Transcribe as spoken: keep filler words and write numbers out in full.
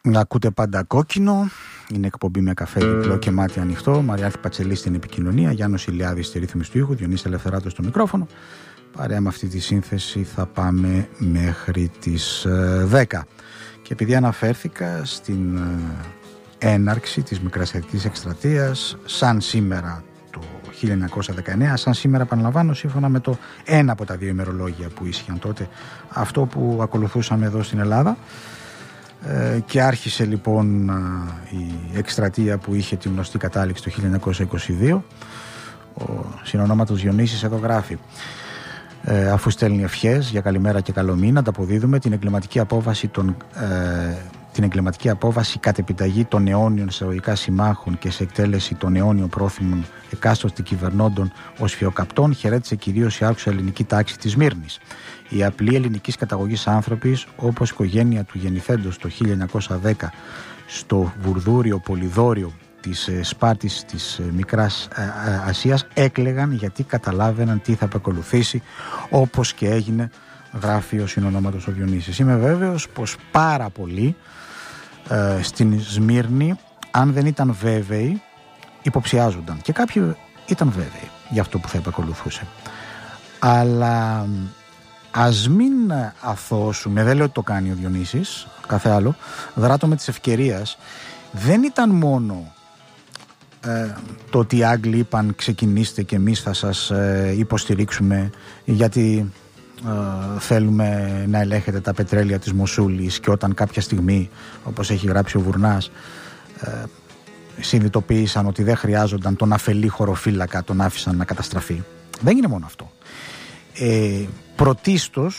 Να ακούτε πάντα κόκκινο. Είναι εκπομπή με καφέ διπλό και μάτι ανοιχτό. Μαριάρχη Πατσελή στην επικοινωνία. Γιάννος Ηλιάδης στη ρύθμιση του ήχου. Διονύσης Ελευθεράτος στο μικρόφωνο. Παρέα με αυτή τη σύνθεση θα πάμε μέχρι τις δέκα. Και επειδή αναφέρθηκα στην έναρξη της Μικρασιατικής Εκστρατείας, σαν σήμερα το χίλια εννιακόσια δεκαεννέα, σαν σήμερα επαναλαμβάνω, σύμφωνα με το ένα από τα δύο ημερολόγια που ίσχυαν τότε, αυτό που ακολουθούσαμε εδώ στην Ελλάδα. Και άρχισε λοιπόν η εκστρατεία που είχε τη γνωστή κατάληξη το χίλια εννιακόσια είκοσι δύο. Ο συνονόματος Διονύσης εδώ γράφει: ε, αφού στέλνει ευχές για καλημέρα και καλό μήνα, ανταποδίδουμε την εγκληματική απόβαση των, ε, την εγκληματική απόβαση κατ' επιταγή των αιώνιων εισαγωγικά συμμάχων και σε εκτέλεση των αιώνιων πρόθυμων εκάστοτε κυβερνώντων ως φιοκαπτών, χαιρέτησε κυρίως η άρχουσα ελληνική τάξη της Σμύρνης. Οι απλοί ελληνικής καταγωγής άνθρωποι, όπως η οικογένεια του γεννηθέντος το χίλια εννιακόσια δέκα στο βουρδούριο πολυδόριο της Σπάρτης της Μικράς Ασίας, έκλαιγαν γιατί καταλάβαιναν τι θα επακολουθήσει, όπως και έγινε, γράφει ο συνονόματος ο Διονύσης. Είμαι βέβαιος πως πάρα πολλοί ε, στην Σμύρνη, αν δεν ήταν βέβαιοι, υποψιάζονταν, και κάποιοι ήταν βέβαιοι για αυτό που θα επακολουθούσε. Αλλά ας μην αθώσουμε, δεν λέω ότι το κάνει ο Διονύσης, κάθε άλλο, δράτω με της ευκαιρίας. Δεν ήταν μόνο ε, το ότι οι Άγγλοι είπαν ξεκινήστε και εμείς θα σας ε, υποστηρίξουμε γιατί ε, θέλουμε να ελέγχετε τα πετρέλαια της Μοσούλης, και όταν κάποια στιγμή, όπως έχει γράψει ο Βουρνάς, ε, συνειδητοποίησαν ότι δεν χρειάζονταν τον αφελή χωροφύλακα, τον άφησαν να καταστραφεί. Δεν είναι μόνο αυτό. Ε, πρωτίστως